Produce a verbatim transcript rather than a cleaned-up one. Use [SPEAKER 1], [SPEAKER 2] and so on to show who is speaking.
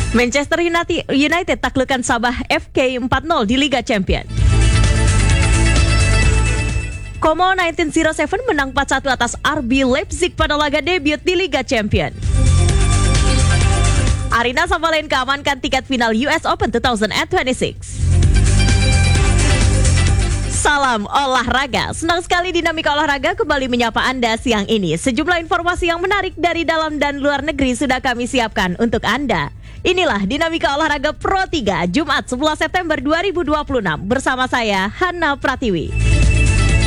[SPEAKER 1] Manchester United taklukkan Sabah F K empat nol di Liga Champions. Como seribu sembilan ratus tujuh menang empat satu atas R B Leipzig pada laga debut di Liga Champions. Aryna Sabalenka amankan tiket final U S Open dua ribu dua puluh enam. Salam olahraga, senang sekali Dinamika Olahraga kembali menyapa Anda siang ini. Sejumlah informasi yang menarik dari dalam dan luar negeri sudah kami siapkan untuk Anda. Inilah Dinamika Olahraga Pro tiga, Jumat sebelas September dua ribu dua puluh enam bersama saya, Hana Pratiwi.